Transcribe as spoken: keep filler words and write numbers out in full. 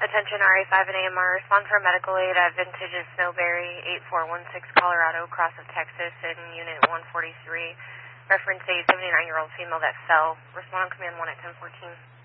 Attention R A five and A M R, respond for medical aid at Vintage's Snowberry, eight four one six Colorado, cross of Texas, in Unit one forty-three. Reference a seventy-nine-year-old female that fell. Respond on command one at ten fourteen.